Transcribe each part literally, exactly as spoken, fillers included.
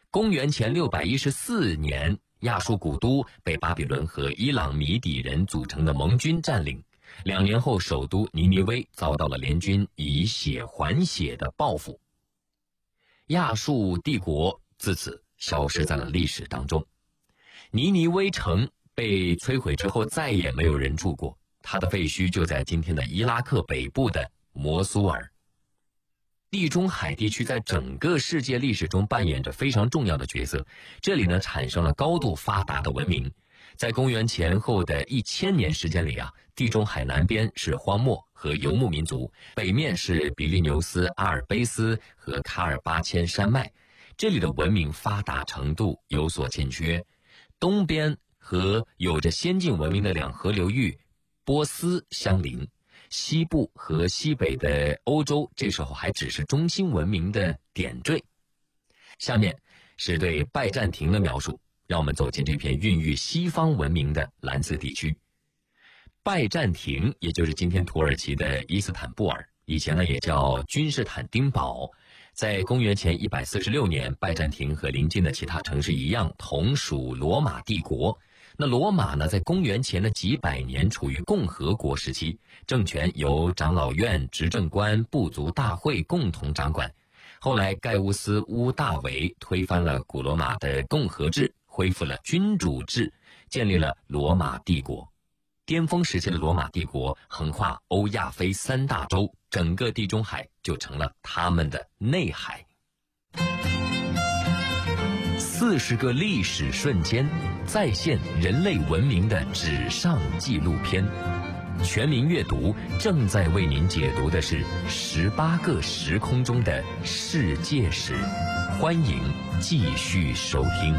公元前六百一十四年，亚述古都被巴比伦和伊朗米底人组成的盟军占领。两年后，首都尼尼微遭到了联军以血还血的报复。亚述帝国自此消失在了历史当中。尼尼微城被摧毁之后，再也没有人住过，它的废墟就在今天的伊拉克北部的摩苏尔。地中海地区在整个世界历史中扮演着非常重要的角色，这里呢产生了高度发达的文明。在公元前后的一千年时间里啊，地中海南边是荒漠和游牧民族，北面是比利牛斯、阿尔卑斯和卡尔巴阡山脉，这里的文明发达程度有所欠缺。东边和有着先进文明的两河流域波斯相邻，西部和西北的欧洲这时候还只是中心文明的点缀。下面是对拜占庭的描述，让我们走进这片孕育西方文明的蓝色地区。拜占庭也就是今天土耳其的伊斯坦布尔，以前呢也叫君士坦丁堡。在公元前一百四十六年，拜占庭和邻近的其他城市一样，同属罗马帝国。那罗马呢，在公元前的几百年处于共和国时期，政权由长老院、执政官、部族大会共同掌管。后来盖乌斯·乌大维推翻了古罗马的共和制，恢复了君主制，建立了罗马帝国。巅峰时期的罗马帝国横跨欧亚非三大洲，整个地中海就成了他们的内海。四十个历史瞬间，再现人类文明的纸上纪录片。全民阅读正在为您解读的是十八个时空中的世界史，欢迎继续收听。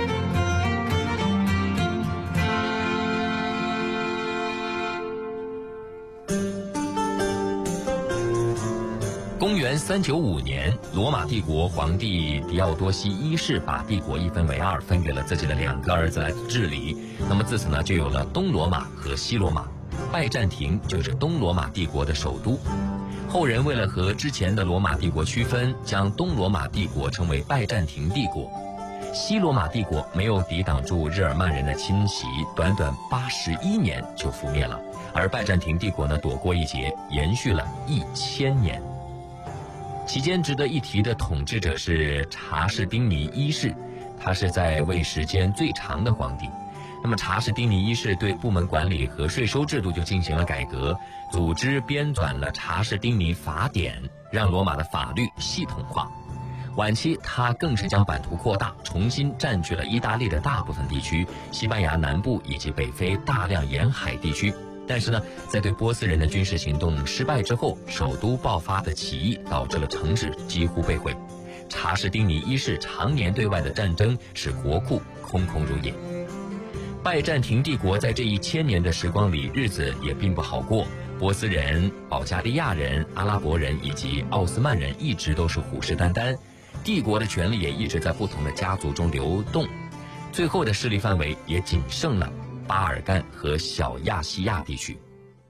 公元三九五年，罗马帝国皇帝狄奥多西一世把帝国一分为二，分给了自己的两个儿子来治理。那么自此呢，就有了东罗马和西罗马。拜占庭就是东罗马帝国的首都。后人为了和之前的罗马帝国区分，将东罗马帝国称为拜占庭帝国。西罗马帝国没有抵挡住日耳曼人的侵袭，短短八十一年就覆灭了。而拜占庭帝国呢，躲过一劫，延续了一千年。期间值得一提的统治者是查士丁尼一世，他是在位时间最长的皇帝。那么查士丁尼一世对部门管理和税收制度就进行了改革，组织编纂了查士丁尼法典，让罗马的法律系统化。晚期他更是将版图扩大，重新占据了意大利的大部分地区、西班牙南部以及北非大量沿海地区。但是呢，在对波斯人的军事行动失败之后，首都爆发的起义导致了城市几乎被毁。查士丁尼一世常年对外的战争使国库空空如也。拜占庭帝国在这一千年的时光里，日子也并不好过。波斯人、保加利亚人、阿拉伯人以及奥斯曼人一直都是虎视眈眈，帝国的权力也一直在不同的家族中流动，最后的势力范围也仅剩了巴尔干和小亚细亚地区。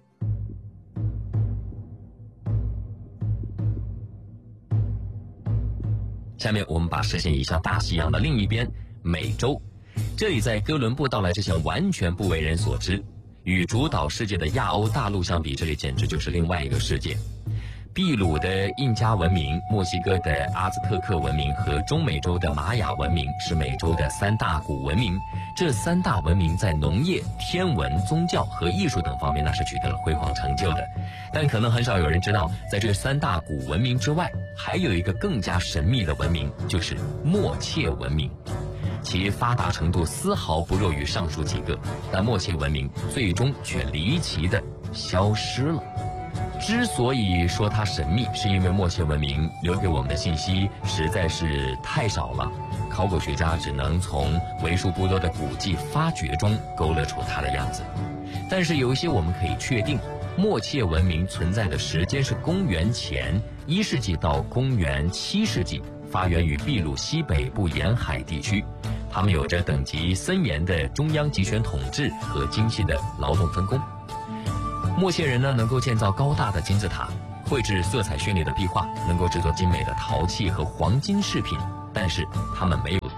下面我们把视线移向大西洋的另一边，美洲。这里在哥伦布到来之前完全不为人所知，与主导世界的亚欧大陆相比，这里简直就是另外一个世界。秘鲁的印加文明、墨西哥的阿兹特克文明和中美洲的玛雅文明是美洲的三大古文明。这三大文明在农业、天文、宗教和艺术等方面那是取得了辉煌成就的。但可能很少有人知道，在这三大古文明之外，还有一个更加神秘的文明，就是默契文明。其发达程度丝毫不弱于上述几个，但默契文明最终却离奇地消失了。之所以说它神秘，是因为默契文明留给我们的信息实在是太少了，考古学家只能从为数不多的古迹发掘中勾勒出它的样子。但是有一些我们可以确定，默契文明存在的时间是公元前一世纪到公元七世纪，发源于秘鲁西北部沿海地区。他们有着等级森严的中央集权统治和精细的劳动分工。默契人呢，能够建造高大的金字塔，绘制色彩绚丽的壁画，能够制作精美的陶器和黄金饰品，但是他们没有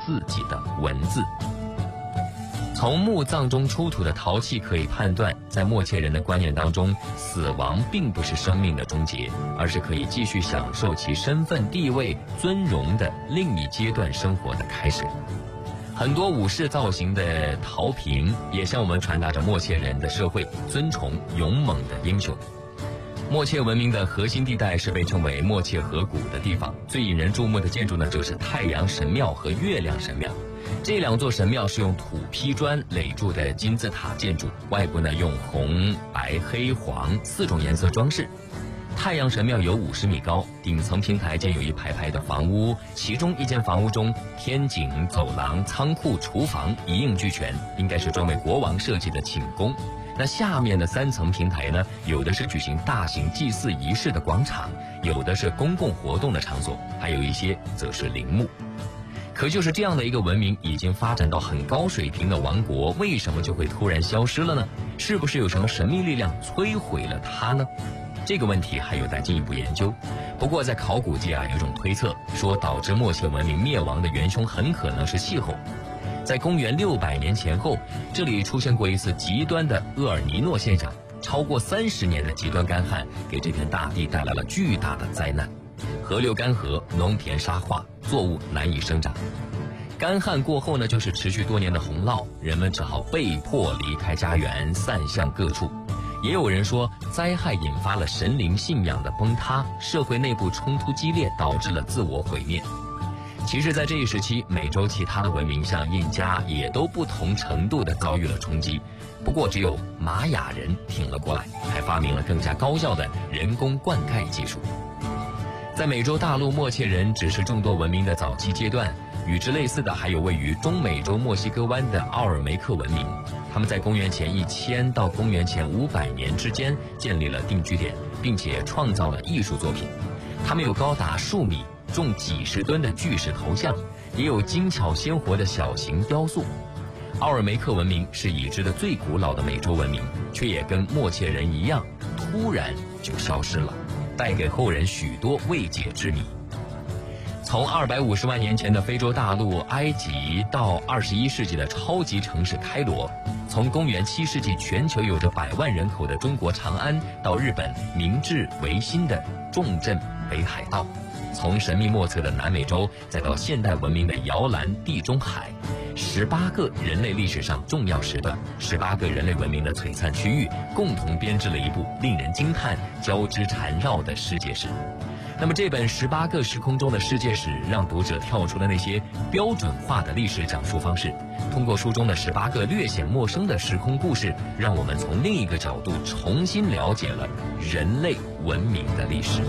自己的文字。从墓葬中出土的陶器可以判断，在默切人的观念当中，死亡并不是生命的终结，而是可以继续享受其身份地位尊荣的另一阶段生活的开始。很多武士造型的陶瓶也向我们传达着默切人的社会尊崇勇猛的英雄。默切文明的核心地带是被称为默切河谷的地方，最引人注目的建筑呢，就是太阳神庙和月亮神庙。这两座神庙是用土坯砖垒筑的金字塔建筑，外部呢用红、白、黑、黄四种颜色装饰。太阳神庙有五十米高，顶层平台建有一排排的房屋，其中一间房屋中天井、走廊、仓库、厨房一应俱全，应该是专为国王设计的寝宫。那下面的三层平台呢，有的是举行大型祭祀仪式的广场，有的是公共活动的场所，还有一些则是陵墓。可就是这样的一个文明已经发展到很高水平的王国，为什么就会突然消失了呢？是不是有什么神秘力量摧毁了它呢？这个问题还有待进一步研究。不过在考古界啊，有一种推测说，导致默切文明灭亡的元凶很可能是气候。在公元六百年前后，这里出现过一次极端的厄尔尼诺现象，超过三十年的极端干旱给这片大地带来了巨大的灾难。河流干涸，农田沙化，作物难以生长。干旱过后呢，就是持续多年的洪涝，人们只好被迫离开家园，散向各处。也有人说，灾害引发了神灵信仰的崩塌，社会内部冲突激烈，导致了自我毁灭。其实在这一时期，美洲其他的文明像印加也都不同程度地遭遇了冲击，不过只有玛雅人挺了过来，还发明了更加高效的人工灌溉技术。在美洲大陆，默切人只是众多文明的早期阶段，与之类似的还有位于中美洲墨西哥湾的奥尔梅克文明。他们在公元前一千到公元前五百年之间建立了定居点，并且创造了艺术作品。他们有高达数米、重几十吨的巨石头像，也有精巧鲜活的小型雕塑。奥尔梅克文明是已知的最古老的美洲文明，却也跟默切人一样，突然就消失了，带给后人许多未解之谜。从二百五十万年前的非洲大陆埃及到二十一世纪的超级城市开罗，从公元七世纪全球有着百万人口的中国长安，到日本明治维新的重镇北海道，从神秘莫测的南美洲，再到现代文明的摇篮地中海，十八个人类历史上重要时段，十八个人类文明的璀璨区域，共同编织了一部令人惊叹、交织缠绕的世界史。那么这本十八个时空中的世界史，让读者跳出了那些标准化的历史讲述方式，通过书中的十八个略显陌生的时空故事，让我们从另一个角度重新了解了人类文明的历史。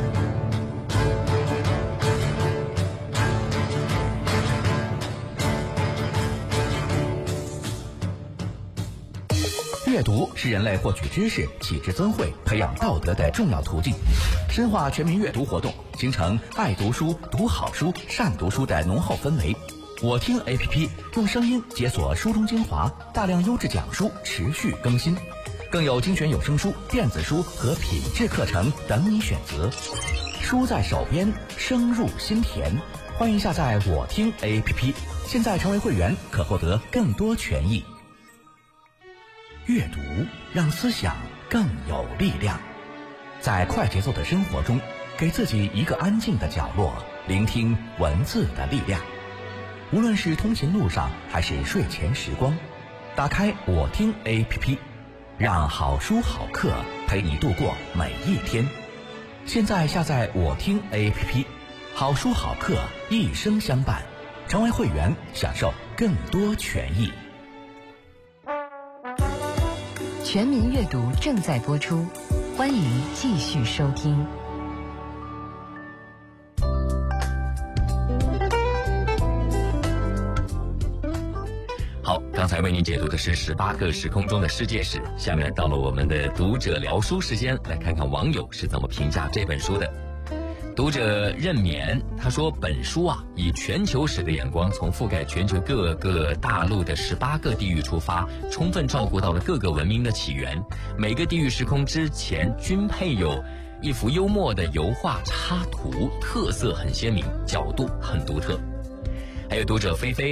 阅读是人类获取知识、启智增慧、培养道德的重要途径。深化全民阅读活动，形成爱读书、读好书、善读书的浓厚氛围。我听 A P P 用声音解锁书中精华，大量优质讲书持续更新，更有精选有声书、电子书和品质课程等你选择。书在手边，声入心田。欢迎下载我听 A P P， 现在成为会员可获得更多权益。阅读让思想更有力量，在快节奏的生活中，给自己一个安静的角落，聆听文字的力量。无论是通勤路上还是睡前时光，打开我听 A P P， 让好书好课陪你度过每一天。现在下载我听 A P P， 好书好课一生相伴，成为会员享受更多权益。 全民阅读正在播出，欢迎继续收听。 好，刚才为您解读的是十八个时空中的世界史，下面到了我们的读者聊书时间，来看看网友是怎么评价这本书的。读者任眠他说，本书啊以全球史的眼光，从覆盖全球各个大陆的十八个地域出发，充分照顾到了各个文明的起源，每个地域时空之前均配有一幅幽默的油画插图，特色很鲜明，角度很独特。还有读者菲菲